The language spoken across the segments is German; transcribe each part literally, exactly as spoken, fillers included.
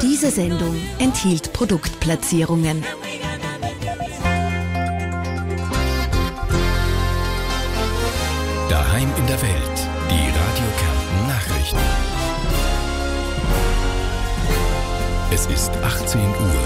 Diese Sendung enthielt Produktplatzierungen. Daheim in der Welt, die Radio Kärnten Nachrichten. Es ist achtzehn Uhr.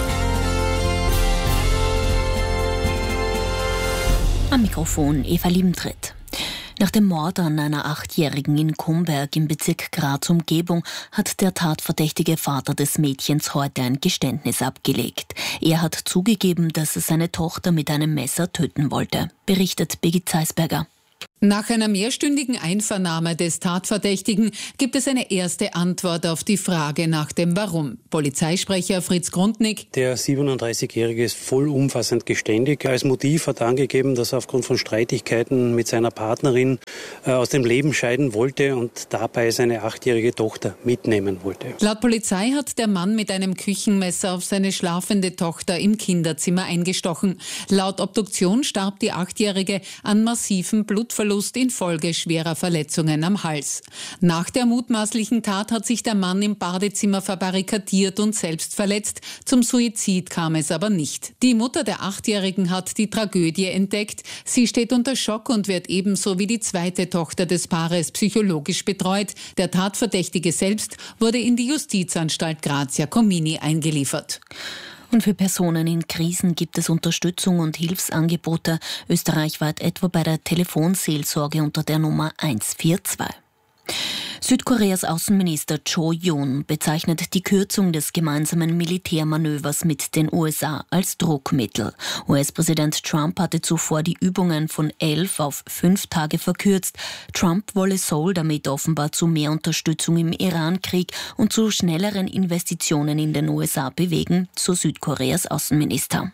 Am Mikrofon Eva Liebentritt. Nach dem Mord an einer Achtjährigen in Kumberg im Bezirk Graz-Umgebung hat der tatverdächtige Vater des Mädchens heute ein Geständnis abgelegt. Er hat zugegeben, dass er seine Tochter mit einem Messer töten wollte, berichtet Birgit Zeisberger. Nach einer mehrstündigen Einvernahme des Tatverdächtigen gibt es eine erste Antwort auf die Frage nach dem Warum. Polizeisprecher Fritz Grundnick. Der siebenunddreißigjährige ist vollumfassend geständig. Als Motiv hat er angegeben, dass er aufgrund von Streitigkeiten mit seiner Partnerin äh, aus dem Leben scheiden wollte und dabei seine achtjährige Tochter mitnehmen wollte. Laut Polizei hat der Mann mit einem Küchenmesser auf seine schlafende Tochter im Kinderzimmer eingestochen. Laut Obduktion starb die Achtjährige an massivem Blutverlust infolge schwerer Verletzungen am Hals. Nach der mutmaßlichen Tat hat sich der Mann im Badezimmer verbarrikadiert und selbst verletzt. Zum Suizid kam es aber nicht. Die Mutter der Achtjährigen hat die Tragödie entdeckt. Sie steht unter Schock und wird ebenso wie die zweite Tochter des Paares psychologisch betreut. Der Tatverdächtige selbst wurde in die Justizanstalt Graz Jacomini eingeliefert. Und für Personen in Krisen gibt es Unterstützung und Hilfsangebote, österreichweit etwa bei der Telefonseelsorge unter der Nummer eins vier zwei. Südkoreas Außenminister Cho Yoon bezeichnet die Kürzung des gemeinsamen Militärmanövers mit den U S A als Druckmittel. U S-Präsident Trump hatte zuvor die Übungen von elf auf fünf Tage verkürzt. Trump wolle Seoul damit offenbar zu mehr Unterstützung im Iran-Krieg und zu schnelleren Investitionen in den U S A bewegen, so Südkoreas Außenminister.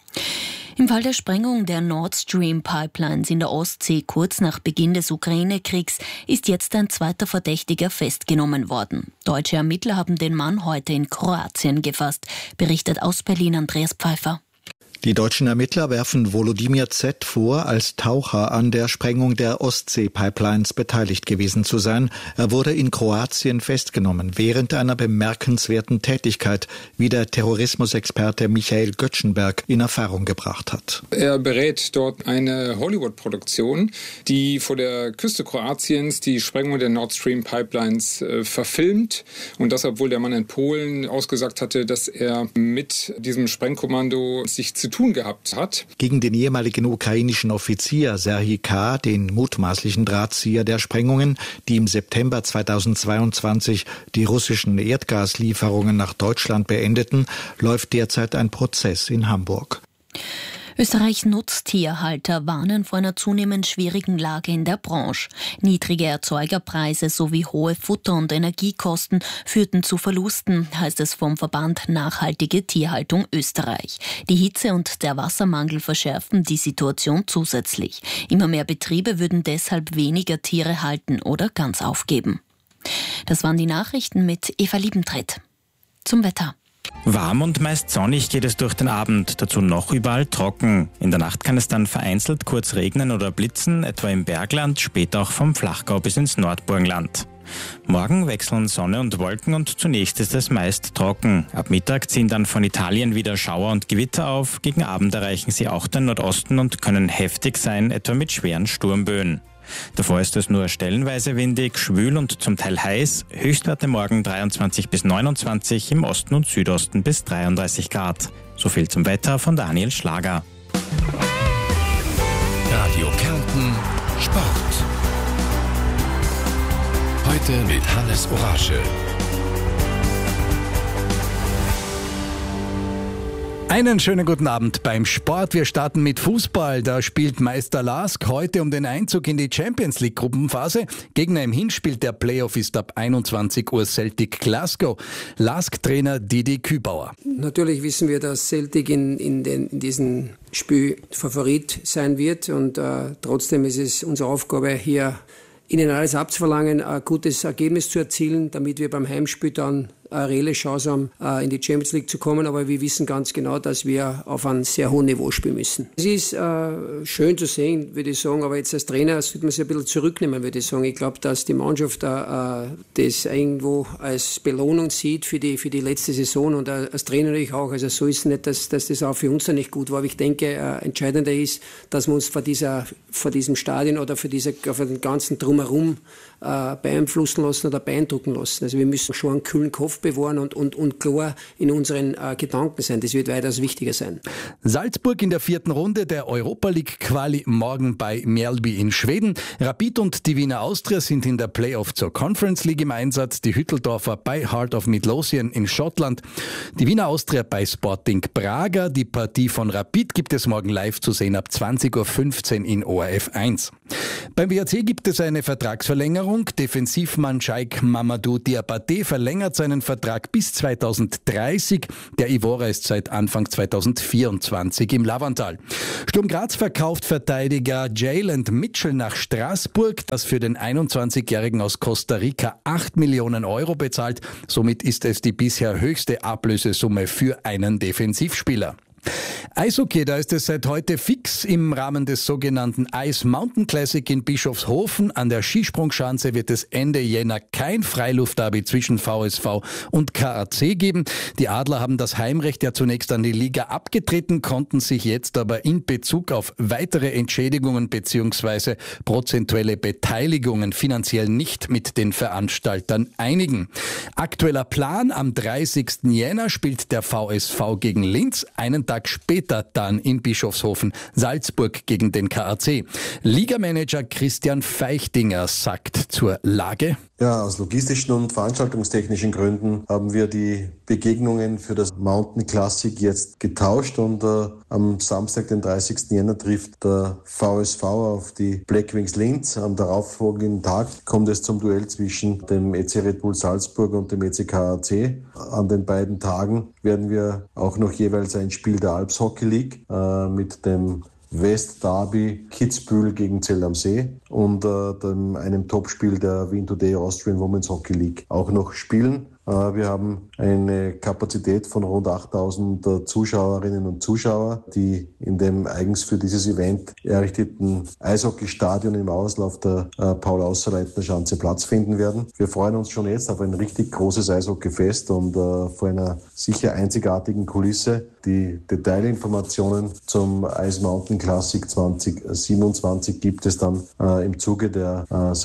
Im Fall der Sprengung der Nord Stream Pipelines in der Ostsee kurz nach Beginn des Ukraine-Kriegs ist jetzt ein zweiter Verdächtiger festgenommen worden. Deutsche Ermittler haben den Mann heute in Kroatien gefasst, berichtet aus Berlin Andreas Pfeiffer. Die deutschen Ermittler werfen Volodymyr Z. vor, als Taucher an der Sprengung der Ostsee-Pipelines beteiligt gewesen zu sein. Er wurde in Kroatien festgenommen, während einer bemerkenswerten Tätigkeit, wie der Terrorismusexperte Michael Göttschenberg in Erfahrung gebracht hat. Er berät dort eine Hollywood-Produktion, die vor der Küste Kroatiens die Sprengung der Nord Stream Pipelines äh, verfilmt. Und das, obwohl der Mann in Polen ausgesagt hatte, dass er mit diesem Sprengkommando sich zu tun gehabt hat. Gegen den ehemaligen ukrainischen Offizier Serhij K., den mutmaßlichen Drahtzieher der Sprengungen, die im September zweitausendzweiundzwanzig die russischen Erdgaslieferungen nach Deutschland beendeten, läuft derzeit ein Prozess in Hamburg. Österreichs Nutztierhalter warnen vor einer zunehmend schwierigen Lage in der Branche. Niedrige Erzeugerpreise sowie hohe Futter- und Energiekosten führten zu Verlusten, heißt es vom Verband Nachhaltige Tierhaltung Österreich. Die Hitze und der Wassermangel verschärften die Situation zusätzlich. Immer mehr Betriebe würden deshalb weniger Tiere halten oder ganz aufgeben. Das waren die Nachrichten mit Eva Liebentritt. Zum Wetter. Warm und meist sonnig geht es durch den Abend, dazu noch überall trocken. In der Nacht kann es dann vereinzelt kurz regnen oder blitzen, etwa im Bergland, später auch vom Flachgau bis ins Nordburgenland. Morgen wechseln Sonne und Wolken und zunächst ist es meist trocken. Ab Mittag ziehen dann von Italien wieder Schauer und Gewitter auf. Gegen Abend erreichen sie auch den Nordosten und können heftig sein, etwa mit schweren Sturmböen. Davor ist es nur stellenweise windig, schwül und zum Teil heiß. Höchstwerte morgen dreiundzwanzig bis neunundzwanzig, im Osten und Südosten bis dreiunddreißig Grad. So viel zum Wetter von Daniel Schlager. Radio Kärnten Sport. Heute mit Hannes Orasche. Einen schönen guten Abend beim Sport. Wir starten mit Fußball. Da spielt Meister Lask heute um den Einzug in die Champions League Gruppenphase. Gegner im Hinspiel der Playoff ist ab einundzwanzig Uhr Celtic Glasgow. Lask-Trainer Didi Kübauer. Natürlich wissen wir, dass Celtic in, in, den, in diesem Spiel Favorit sein wird. Und äh, trotzdem ist es unsere Aufgabe, hier ihnen alles abzuverlangen, ein gutes Ergebnis zu erzielen, damit wir beim Heimspiel dann eine reelle Chance haben, in die Champions League zu kommen. Aber wir wissen ganz genau, dass wir auf einem sehr hohen Niveau spielen müssen. Es ist äh, schön zu sehen, würde ich sagen, aber jetzt als Trainer sollte man sich ein bisschen zurücknehmen, würde ich sagen. Ich glaube, dass die Mannschaft äh, das irgendwo als Belohnung sieht für die, für die letzte Saison und äh, als Trainer natürlich auch. Also so ist es nicht, dass, dass das auch für uns dann nicht gut war. Aber ich denke, äh, entscheidender ist, dass wir uns vor, dieser, vor diesem Stadion oder vor, dieser, vor dem ganzen Drumherum äh, beeinflussen lassen oder beeindrucken lassen. Also wir müssen schon einen kühlen Kopf bewahren und, und, und klar in unseren äh, Gedanken sein. Das wird weitaus wichtiger sein. Salzburg in der vierten Runde der Europa League Quali morgen bei Mjällby in Schweden. Rapid und die Wiener Austria sind in der Playoff zur Conference League im Einsatz. Die Hütteldorfer bei Heart of Midlothian in Schottland. Die Wiener Austria bei Sporting Braga. Die Partie von Rapid gibt es morgen live zu sehen ab zwanzig Uhr fünfzehn in O R F eins. Beim W A C gibt es eine Vertragsverlängerung. Defensivmann Shaikh Mamadou Diabaté verlängert seinen Vertrag bis zweitausenddreißig. Der Ivora ist seit Anfang zweitausendvierundzwanzig im Lavantal. Sturm Graz verkauft Verteidiger Jalen Mitchell nach Straßburg, das für den einundzwanzigjährigen aus Costa Rica acht Millionen Euro bezahlt. Somit ist es die bisher höchste Ablösesumme für einen Defensivspieler. Eishockey, da ist es seit heute fix im Rahmen des sogenannten Ice Mountain Classic in Bischofshofen. An der Skisprungschanze wird es Ende Jänner kein Freiluftderby zwischen V S V und K A C geben. Die Adler haben das Heimrecht ja zunächst an die Liga abgetreten, konnten sich jetzt aber in Bezug auf weitere Entschädigungen bzw. prozentuelle Beteiligungen finanziell nicht mit den Veranstaltern einigen. Aktueller Plan: am dreißigsten Jänner spielt der V S V gegen Linz, einen Tag später dann in Bischofshofen Salzburg gegen den K A C. Ligamanager Christian Feichtinger sagt zur Lage: Ja, aus logistischen und veranstaltungstechnischen Gründen haben wir die Begegnungen für das Mountain Classic jetzt getauscht und äh, am Samstag, den dreißigsten Jänner, trifft der V S V auf die Black Wings Linz. Am darauffolgenden Tag kommt es zum Duell zwischen dem E C Red Bull Salzburg und dem E C K A C. An den beiden Tagen werden wir auch noch jeweils ein Spiel der Alps Hockey League äh, mit dem West Derby Kitzbühel gegen Zell am See und äh, dem, einem Topspiel der Win Today Austrian Women's Hockey League auch noch spielen. Äh, wir haben eine Kapazität von rund achttausend äh, Zuschauerinnen und Zuschauer, die in dem eigens für dieses Event errichteten Eishockeystadion im Auslauf der äh, Paul-Außerleitner-Schanze Platz finden werden. Wir freuen uns schon jetzt auf ein richtig großes Eishockeyfest und äh, vor einer sicher einzigartigen Kulisse. Die Detailinformationen zum Ice Mountain Classic zwanzig siebenundzwanzig gibt es dann äh, im Zuge der äh,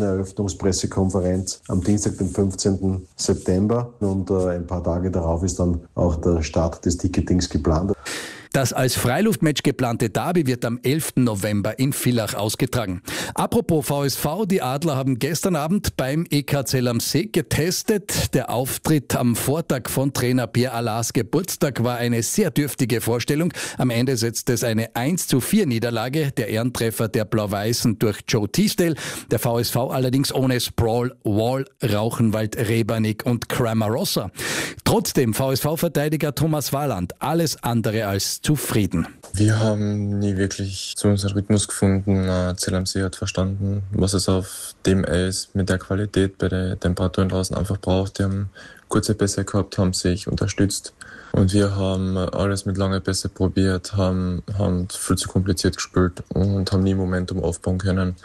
Saisoneröffnungspressekonferenz am Dienstag, den fünfzehnten September. Und äh, ein paar Tage darauf ist dann auch der Start des Ticketings geplant. Das als Freiluftmatch geplante Derby wird am elften November in Villach ausgetragen. Apropos V S V, die Adler haben gestern Abend beim E K Zell am See getestet. Der Auftritt am Vortag von Trainer Pierre Allars Geburtstag war eine sehr dürftige Vorstellung. Am Ende setzte es eine eins zu vier Niederlage, der Ehrentreffer der Blau-Weißen durch Joe Teasdale. Der V S V allerdings ohne Sproul, Wall, Rauchenwald, Rebernik und Cramarossa. Trotzdem V S V-Verteidiger Thomas Warland alles andere als zufrieden. Wir haben nie wirklich zu unserem Rhythmus gefunden. Zell am See hat verstanden, was es auf dem Eis mit der Qualität bei den Temperaturen draußen einfach braucht. Die haben kurze Pässe gehabt, haben sich unterstützt und wir haben alles mit langen Pässe probiert, haben, haben viel zu kompliziert gespielt und haben nie Momentum aufbauen können.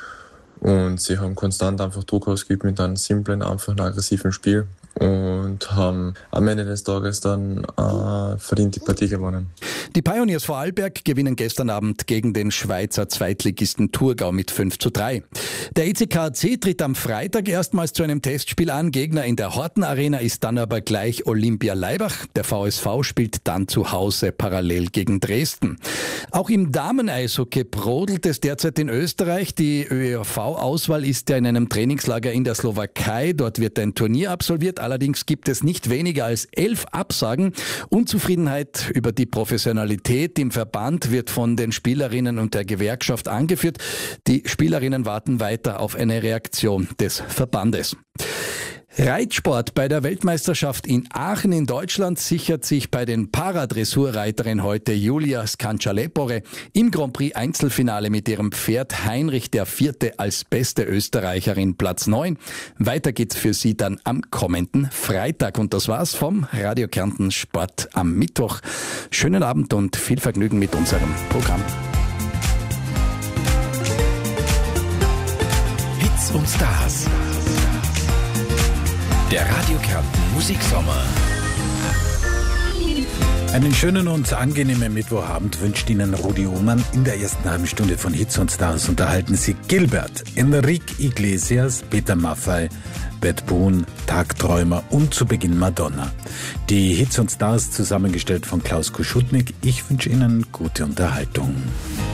Und sie haben konstant einfach Druck ausgeübt mit einem simplen, einfachen, aggressiven Spiel und haben am Ende des Tages dann äh, verdient die Partie gewonnen. Die Pioneers Vorarlberg gewinnen gestern Abend gegen den Schweizer Zweitligisten Thurgau mit fünf zu drei. Der E C K A C tritt am Freitag erstmals zu einem Testspiel an. Gegner in der Horten Arena ist dann aber gleich Olympia Laibach. Der V S V spielt dann zu Hause parallel gegen Dresden. Auch im Damen-Eishockey brodelt es derzeit in Österreich. Die Ö E V-Auswahl ist ja in einem Trainingslager in der Slowakei. Dort wird ein Turnier absolviert. Allerdings gibt es nicht weniger als elf Absagen. Unzufriedenheit über die Professionalität im Verband wird von den Spielerinnen und der Gewerkschaft angeführt. Die Spielerinnen warten weiter auf eine Reaktion des Verbandes. Reitsport bei der Weltmeisterschaft in Aachen in Deutschland sichert sich bei den Paradressurreiterinnen heute Julia Scancialepore im Grand Prix Einzelfinale mit ihrem Pferd Heinrich der Vierte als beste Österreicherin Platz neun. Weiter geht's für sie dann am kommenden Freitag. Und das war's vom Radio Kärnten Sport am Mittwoch. Schönen Abend und viel Vergnügen mit unserem Programm. Hits und Stars. Der Radio Kärnten Musiksommer. Einen schönen und angenehmen Mittwochabend wünscht Ihnen Rudi Ohmann. In der ersten halben Stunde von Hits und Stars unterhalten Sie Gilbert, Enrique Iglesias, Peter Maffay, Beth Boone, Tagträumer und zu Beginn Madonna. Die Hits und Stars zusammengestellt von Klaus Kuschutnik. Ich wünsche Ihnen gute Unterhaltung.